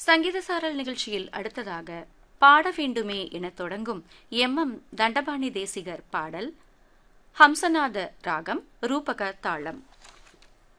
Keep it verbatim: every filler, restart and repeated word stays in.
சங்கீதசாரல் நிகழ்ச்சியில் அடுத்ததாக பாட வேண்டுமே எனத் தொடங்கும் எம் எம் தண்டபாணி தேசிகர் பாடல். ஹம்சநாத ராகம், ரூபக தாளம்.